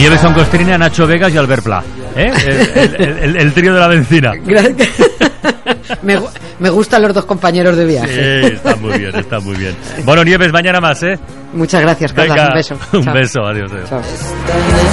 Nieves son Costrina, Nacho Vegas y Albert Pla, el trío de la benzina. Me gustan los dos compañeros de viaje. Sí, está muy bien. Bueno, Nieves, mañana más, Muchas gracias, Carlos. Un beso. Un beso, adiós. Chao.